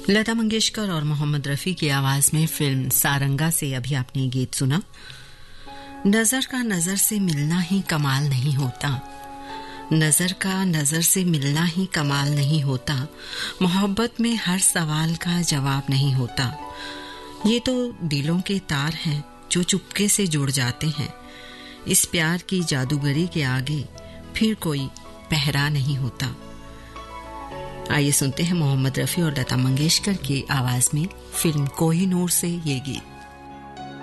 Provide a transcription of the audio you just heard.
लता मंगेशकर और मोहम्मद रफ़ी की आवाज में फिल्म सारंगा से अभी आपने गीत सुना। नजर का नजर से मिलना ही कमाल नहीं होता, नजर का नजर से मिलना ही कमाल नहीं होता, मोहब्बत में हर सवाल का जवाब नहीं होता। ये तो दिलों के तार हैं जो चुपके से जुड़ जाते हैं, इस प्यार की जादूगरी के आगे फिर कोई पहरा नहीं होता। आइए सुनते हैं मोहम्मद रफ़ी और लता मंगेशकर की आवाज में फिल्म कोहिनूर से ये गीत।